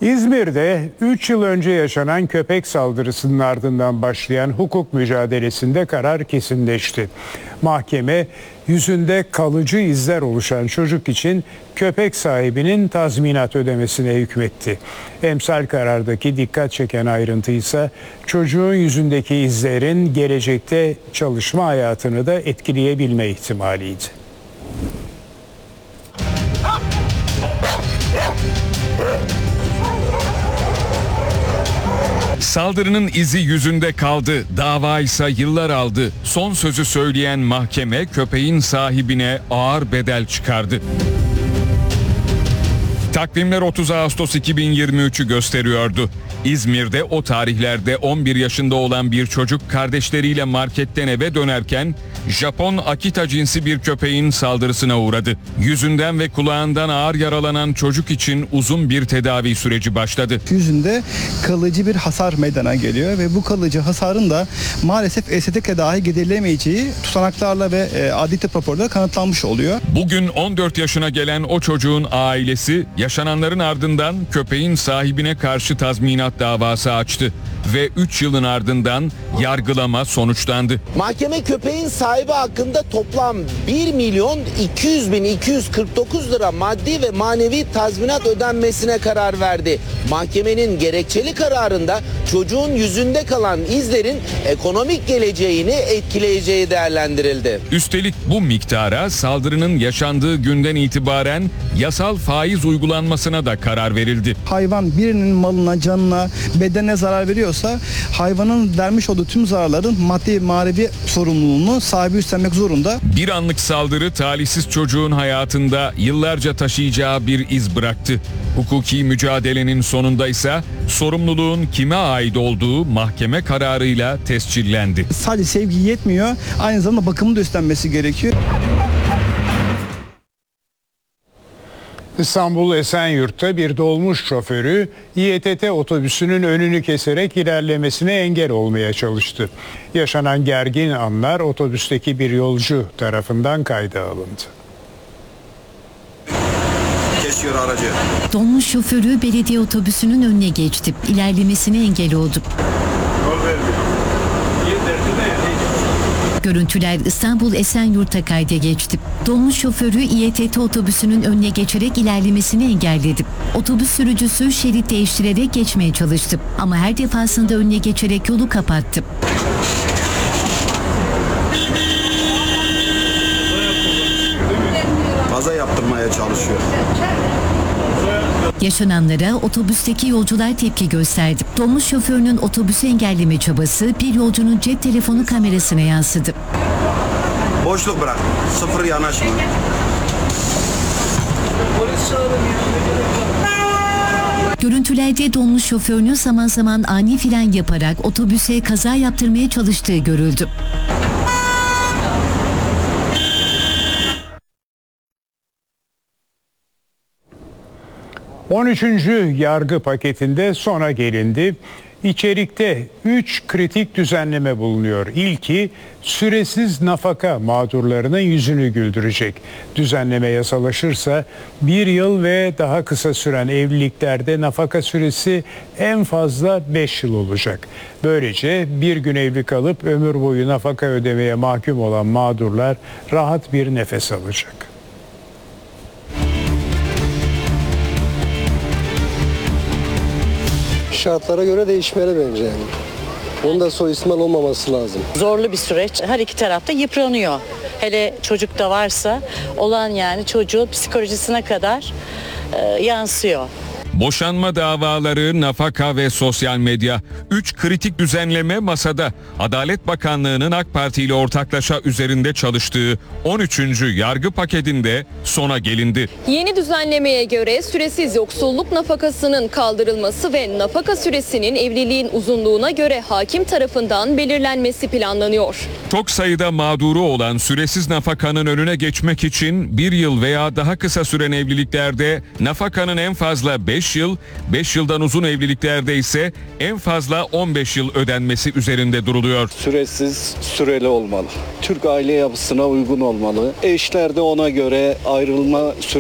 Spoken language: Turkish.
İzmir'de 3 yıl önce yaşanan köpek saldırısının ardından başlayan hukuk mücadelesinde karar kesinleşti. Mahkeme yüzünde kalıcı izler oluşan çocuk için köpek sahibinin tazminat ödemesine hükmetti. Emsal karardaki dikkat çeken ayrıntı ise çocuğun yüzündeki izlerin gelecekte çalışma hayatını da etkileyebilme ihtimaliydi. Saldırının izi yüzünde kaldı, dava ise yıllar aldı. Son sözü söyleyen mahkeme köpeğin sahibine ağır bedel çıkardı. Takvimler 30 Ağustos 2023'ü gösteriyordu. İzmir'de o tarihlerde 11 yaşında olan bir çocuk kardeşleriyle marketten eve dönerken Japon Akita cinsi bir köpeğin saldırısına uğradı. Yüzünden ve kulağından ağır yaralanan çocuk için uzun bir tedavi süreci başladı. Yüzünde kalıcı bir hasar meydana geliyor ve bu kalıcı hasarın da maalesef estetikle dahi giderilemeyeceği tutanaklarla ve adli tıp raporlarıyla kanıtlanmış oluyor. Bugün 14 yaşına gelen o çocuğun ailesi yaşananların ardından köpeğin sahibine karşı tazminat davası açtı ve 3 yılın ardından yargılama sonuçlandı. Mahkeme köpeğin sahibi hakkında toplam 1.200.249 lira maddi ve manevi tazminat ödenmesine karar verdi. Mahkemenin gerekçeli kararında çocuğun yüzünde kalan izlerin ekonomik geleceğini etkileyeceği değerlendirildi. Üstelik bu miktara saldırının yaşandığı günden itibaren yasal faiz uygulanmasına da karar verildi. Hayvan birinin malına, canına, bedenine zarar veriyorsa hayvanın vermiş olduğu tüm zararların maddi manevi sorumluluğunu sahibi üstlenmek zorunda. Bir anlık saldırı talihsiz çocuğun hayatında yıllarca taşıyacağı bir iz bıraktı. Hukuki mücadelenin sonunda ise sorumluluğun kime ait olduğu mahkeme kararıyla tescillendi. Sadece sevgi yetmiyor, aynı zamanda bakımı da üstlenmesi gerekiyor. İstanbul Esenyurt'ta bir dolmuş şoförü İETT otobüsünün önünü keserek ilerlemesine engel olmaya çalıştı. Yaşanan gergin anlar otobüsteki bir yolcu tarafından kayda alındı. Kesiyor aracı. Dolmuş şoförü belediye otobüsünün önüne geçti. İlerlemesine engel oldu. Görüntüler İstanbul Esenyurt'ta kayda geçti. Dolmuş şoförü İETT otobüsünün önüne geçerek ilerlemesini engelledi. Otobüs sürücüsü şerit değiştirerek geçmeye çalıştı ama her defasında önüne geçerek yolu kapattı. Kaza yaptırmaya çalışıyor. Yaşananlara otobüsteki yolcular tepki gösterdi. Dolmuş şoförünün otobüsü engelleme çabası bir yolcunun cep telefonu kamerasına yansıdı. Boşluk bırak. Sıfır yanaşma. Görüntülerde dolmuş şoförünün zaman zaman ani fren yaparak otobüse kaza yaptırmaya çalıştığı görüldü. ...13. yargı paketinde sona gelindi. İçerikte 3 kritik düzenleme bulunuyor. İlki süresiz nafaka mağdurlarının yüzünü güldürecek. Düzenleme yasalaşırsa 1 yıl ve daha kısa süren evliliklerde nafaka süresi en fazla 5 yıl olacak. Böylece bir gün evli kalıp ömür boyu nafaka ödemeye mahkum olan mağdurlar rahat bir nefes alacak. Şartlara göre değişmeli bence yani. Bunda soyismal olmaması lazım. Zorlu bir süreç. Her iki tarafta yıpranıyor. Hele çocuk da varsa olan yani çocuğun psikolojisine kadar yansıyor. Boşanma davaları, nafaka ve sosyal medya. 3 kritik düzenleme masada. Adalet Bakanlığı'nın AK Parti ile ortaklaşa üzerinde çalıştığı 13. yargı paketinde sona gelindi. Yeni düzenlemeye göre süresiz yoksulluk nafakasının kaldırılması ve nafaka süresinin evliliğin uzunluğuna göre hakim tarafından belirlenmesi planlanıyor. Çok sayıda mağduru olan süresiz nafakanın önüne geçmek için 1 yıl veya daha kısa süren evliliklerde nafakanın en fazla 5 yıl, 5 yıldan uzun evliliklerde ise en fazla 15 yıl ödenmesi üzerinde duruluyor. Süresiz, süreli olmalı. Türk aile yapısına uygun olmalı. Eşler de ona göre ayrılma